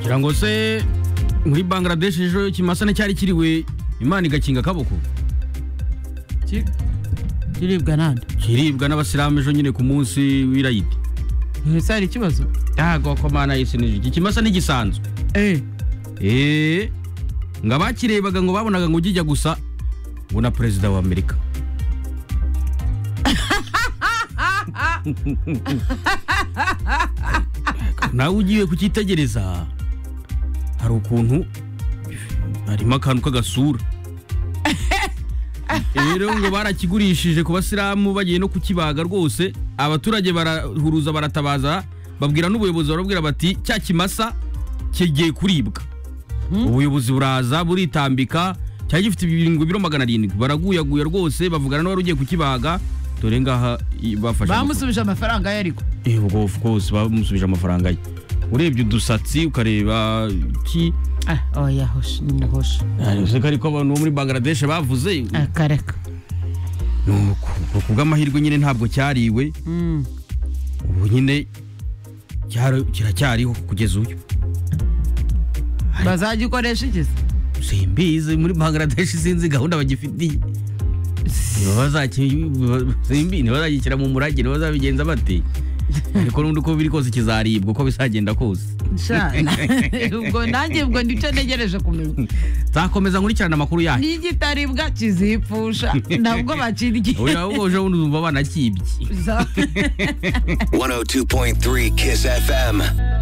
kugira ngo se muri Bangladesh ejo ikimasa cyari kiriwe Imana igakinga kaboko kiribwa nande kiribwa n'abasilamu ejo nyine ku munsi w'irayidi ese hari ikibazo yago ko Mana yise iki kimasa n'igisanzwe ngo abakirebaga ngo babonaga ngo ujya gusa ngo na perezida wa Amerika nawe ugiye kukitegereza hari ukuntu harimo akantu k'agasura rero ngo barakigurishije ku basilamu bagiye no kukibaga rwose abaturage barahuruza baratabaza babwira n'ubuyobozi barabwira bati cya kimasa kigiye kuribwa ubuyobozi buraza buritambika cyari gifite ibingo biro 700 baraguyaguye rwose bavugana n'uwari ugiye kukibaga dore ngaha bafashe bamusubije amafaranga ye ariko ubwo of course bamusubije amafaranga ye urebye udusatsi ukareba ki oya hosh ni hosh ariko ariko abantu muri Bangladesh bavuze akareka nuko kubw'amahirwe nyine ntabwo cyariwe ubu nyine kiracyariho kugeza uyu bazagikoresha iki simbizi muri Bangladesh sinzi gahunda bagifitiye ntibazagikira mu murage ntibazabigenza bate ariko n'undi uko biri kose kizaribwa uko bisagenda kose ubwo nanjye ubwo nicyo ntegereje kumenya nzakomeza nkurikirana amakuru yacu n'igitaribwa kizipfusha ntabwo bakirye oya ubwo ejo bundi uzumva banakibye 102.3 Kiss FM.